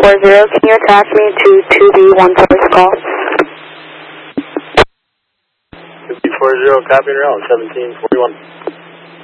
can you attach me to 2B1 service call? 2B40, copy and route, 1741.